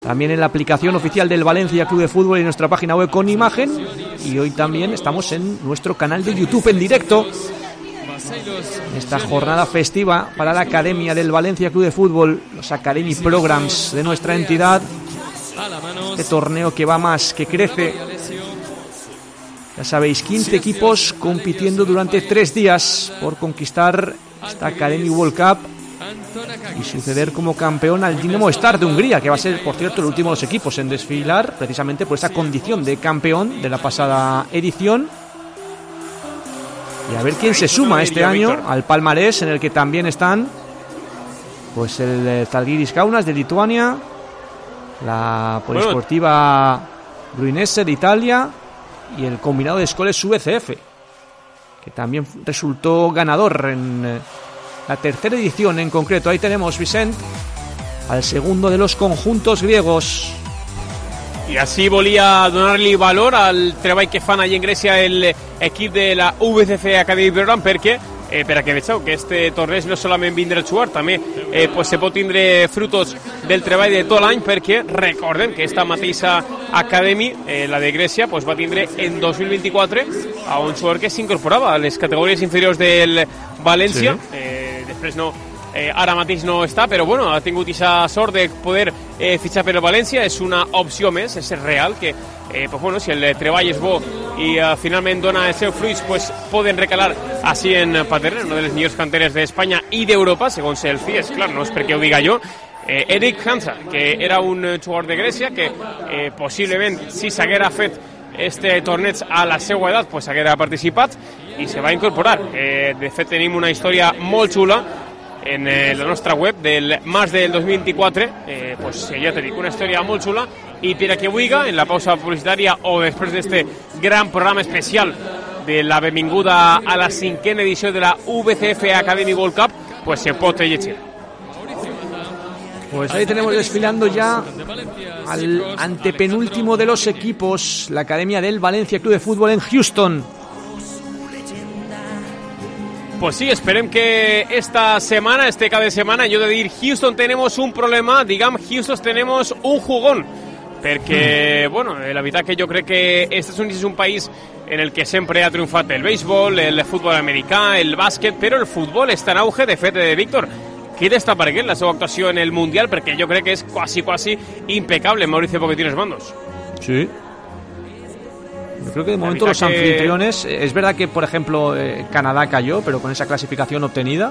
también en la aplicación oficial del Valencia Club de Fútbol y en nuestra página web con imagen. Y hoy también estamos en nuestro canal de YouTube en directo. Esta jornada festiva para la Academia del Valencia Club de Fútbol, los Academy Programs de nuestra entidad. Este torneo que va más, que crece. Ya sabéis, 15 equipos compitiendo durante 3 días por conquistar esta Academy World Cup y suceder como campeón al Dinamo Star de Hungría, que va a ser, por cierto, el último de los equipos en desfilar, precisamente por esa condición de campeón de la pasada edición. Y a ver quién se suma este año al palmarés, en el que también están pues el Zalgiris Kaunas de Lituania, la Polisportiva Bruinese de Italia y el combinado de Escoles VCF, que también resultó ganador en la tercera edición en concreto. Ahí tenemos, Vicent, al segundo de los conjuntos griegos. I així volia donar-li valor al treball que fan allà en Grècia l'equip de la VCF Academy Program, perquè per a que vegeu que este torneig no solament vindrà a jugar, també pues se pot tindre frutos del treball de tot l'any, perquè recordem que esta mateixa Academy, la de Grècia, pues va tindre en 2024 a un jugador que s'incorporava a les categories inferiors del València. Sí. Després no, ara mateix no està, però bueno, ha tingut aquesta sort de poder fitxar per el València. És una opció més, és real que pues bueno, si el treball és bo i finalment dona els seus fruits, pues poden recalar així en Paterna, una de les millors canteres d'Espanya i d'Europa, segons el CIES. Clar, no és perquè ho diga jo. Eric Hansa, que era un jugador de Grècia que possiblement, si s'haguera fet este torneig a la seva edat, pues haguera participat i se va incorporar. De fet, tenim una història molt xula en la nostra web del març del 2024, pues ja te dic, una història molt xula, i per a que vulga, en la pausa publicitària o després d'este gran programa especial de la benvinguda a la 5ª edició de la VCF Academy World Cup, pues se pot llegir. Pues ahí tenemos desfilando ya al antepenúltimo de los equipos, la Academia del Valencia Club de Fútbol en Houston. Pues sí, esperem que esta semana, este cada semana, yo de dir Houston tenemos un problema, digamos Houston tenemos un jugón, perquè, bueno, la veritat que jo crec que Estats Units és un país en el que sempre ha triomfat el béisbol, el futbol americà, el bàsquet, però el futbol està en auge. De fet, Víctor, qui destaparé la seva actuació en el Mundial, perquè jo crec que és quasi impecable Mauricio Pochettino Mandos. Sí. Yo creo que de momento los anfitriones, es verdad que por ejemplo Canadá cayó, pero con esa clasificación obtenida,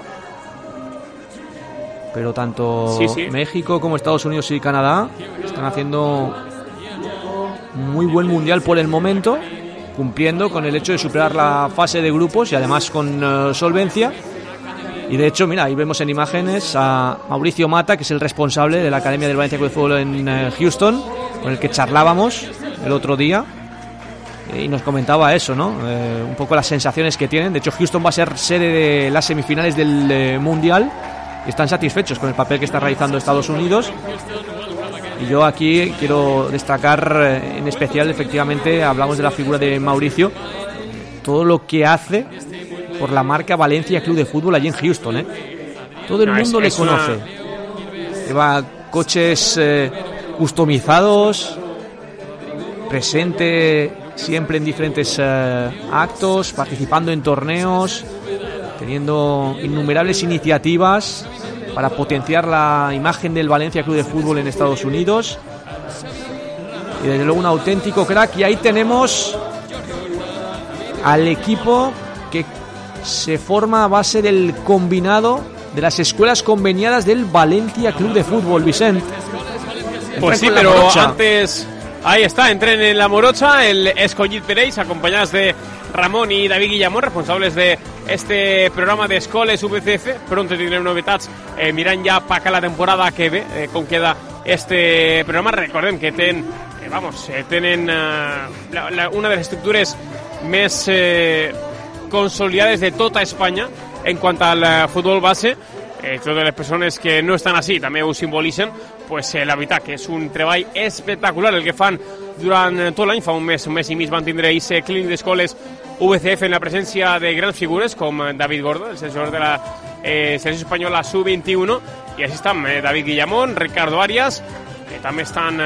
pero tanto sí. México como Estados Unidos y Canadá están haciendo muy buen mundial por el momento, cumpliendo con el hecho de superar la fase de grupos y además con solvencia. Y de hecho, mira, ahí vemos en imágenes a Mauricio Mata, que es el responsable de la Academia del Valencia Club de Fútbol en Houston, con el que charlábamos el otro día. Y nos comentaba eso, ¿no? Un poco las sensaciones que tienen. De hecho, Houston va a ser sede de las semifinales del Mundial y están satisfechos con el papel que está realizando Estados Unidos. Y yo aquí quiero destacar en especial, efectivamente, hablamos de la figura de Mauricio, todo lo que hace por la marca Valencia Club de Fútbol allí en Houston, ¿eh? Todo el mundo le conoce. Lleva coches customizados, presente siempre en diferentes actos, participando en torneos, teniendo innumerables iniciativas para potenciar la imagen del Valencia Club de Fútbol en Estados Unidos. Y desde luego un auténtico crack. Y ahí tenemos al equipo que se forma a base del combinado de las escuelas conveniadas del Valencia Club de Fútbol, Vicent. Pues sí, pero antes... Ahí está, entren en la Morocha, el Escollit Pereis, acompañados de Ramón y David Guillamón, responsables de este programa de Escoles VCF. Pronto tindrem novetats, mirant ja pa que la temporada que ve, com queda este programa. Recordem que tenen una de les estructures més consolidades de tota Espanya en quant al futbol base. Totes les persones que no estan així també ho simbolitzen, pues la veritat que és un treball espectacular el que fan durant tot l'any. Fa un mes i mig van tindre aquest clínic d'escoles VCF en la presència de grans figures com David Gordo, el seleccionador de la selecció espanyola sub-21, i així estan David Guillamón, Ricardo Arias, que també estan